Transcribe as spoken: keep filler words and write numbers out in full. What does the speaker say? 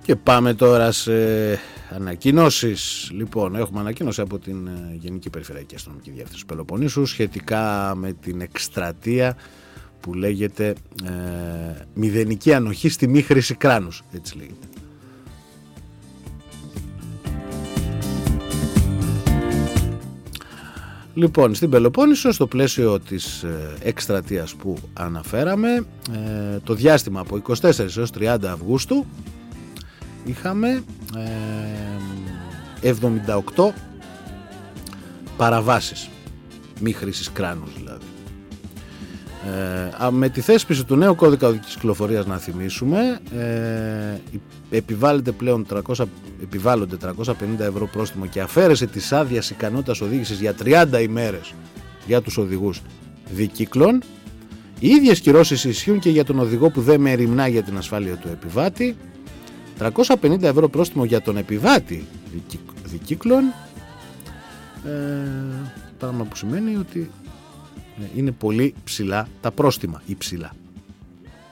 Και πάμε τώρα σε ανακοινώσεις. Λοιπόν, έχουμε ανακοίνωση από την Γενική Περιφερειακή Αστυνομική Διεύθυνση Πελοποννήσου σχετικά με την εκστρατεία που λέγεται ε, μηδενική ανοχή στη μη χρήση κράνους, έτσι λέγεται. Λοιπόν, στην Πελοπόννησο, στο πλαίσιο της εκστρατείας που αναφέραμε, ε, το διάστημα από είκοσι τέσσερις έως τριάντα Αυγούστου είχαμε ε, εβδομήντα οκτώ παραβάσεις μη χρήσης κράνους δηλαδή. Ε, με τη θέσπιση του νέου κώδικα οδικής κυκλοφορίας, να θυμίσουμε, ε, επιβάλλεται πλέον τριακόσια, επιβάλλονται τριακόσια πενήντα ευρώ πρόστιμο και αφαίρεση της άδειας ικανότητας οδήγησης για τριάντα ημέρες για τους οδηγούς δικύκλων. Οι ίδιες κυρώσεις ισχύουν και για τον οδηγό που δεν μεριμνά για την ασφάλεια του επιβάτη. τριακόσια πενήντα ευρώ πρόστιμο για τον επιβάτη δικύκλων, ε, πράγμα που σημαίνει ότι είναι πολύ ψηλά τα πρόστιμα, υψηλά.